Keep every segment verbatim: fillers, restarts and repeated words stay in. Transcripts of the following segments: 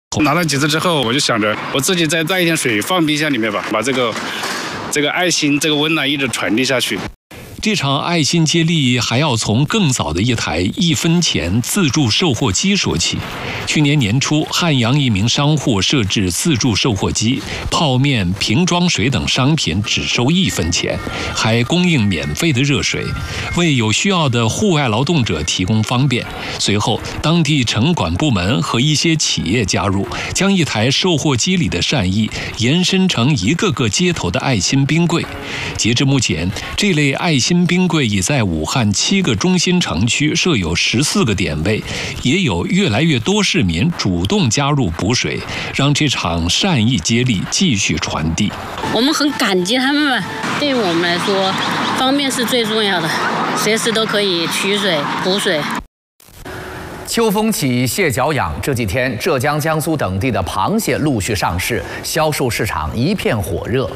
拿了几次之后，我就想着我自己再带一点水放冰箱里面吧，把这个这个爱心这个温暖一直传递下去。 这场爱心接力还要从更早的一台一分钱自助售货机说起。去年年初，汉阳一名商户设置自助售货机，泡面、瓶装水等商品只收一分钱，还供应免费的热水，为有需要的户外劳动者提供方便。随后，当地城管部门和一些企业加入，将一台售货机里的善意延伸成一个个街头的爱心冰柜。截至目前，这类爱心新冰柜已在武汉七个中心城区设有十四个点位，也有越来越多市民主动加入补水，让这场善意接力继续传递。 我们很感激他们嘛，对于我们来说，方便是最重要的，随时都可以取水补水。 秋风起，蟹脚痒，这几天浙江、江苏等地的螃蟹陆续上市，销售市场一片火热。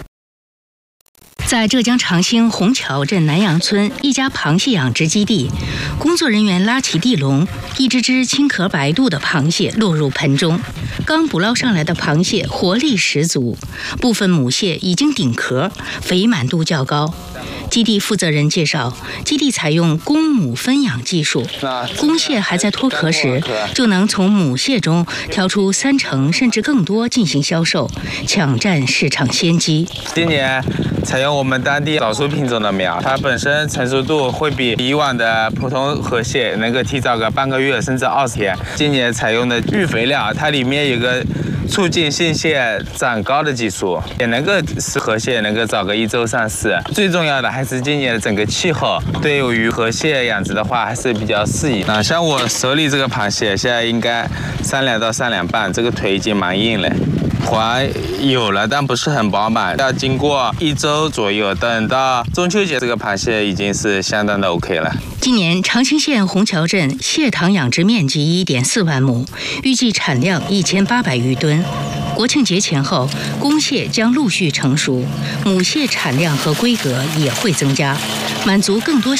在浙江长兴虹桥镇南阳村一家螃蟹养殖基地，工作人员拉起地笼，一只只青壳白肚的螃蟹落入盆中。刚捕捞上来的螃蟹活力十足，部分母蟹已经顶壳，肥满度较高。基地负责人介绍，基地采用公母分养技术，公蟹还在脱壳时，就能从母蟹中挑出三成甚至更多进行销售，抢占市场先机。 今年采用我们当地少数品种的苗，它本身成熟度会比以往的普通河蟹能够提早个半个月甚至二十天。今年采用的育肥料，它里面有个促进性蟹长高的技术，也能够使河蟹能够早个一周上市。最重要的还是今年的整个气候，对于河蟹养殖的话还是比较适宜。那像我手里这个螃蟹，现在应该三两到三两半，这个腿已经蛮硬了。环有了，但不是很饱满，要经过一周左右，等到中秋节，这个螃蟹已经是相当的 OK 了。 今年长兴县虹桥镇蟹塘养殖面积一点四万亩，预计产量一千八百余吨。国庆节前后，公蟹将陆续成熟，母蟹产量和规格也会增加，满足更多